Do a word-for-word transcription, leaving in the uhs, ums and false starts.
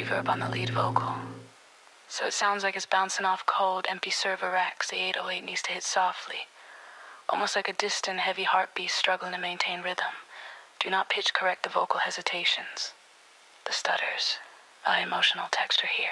reverb on the lead vocal. So it sounds like it's bouncing off cold, empty server racks. The eight oh eight needs to hit softly, almost like a distant, heavy heartbeat struggling to maintain rhythm. Do not pitch correct the vocal hesitations, the stutters, uh, emotional texture here.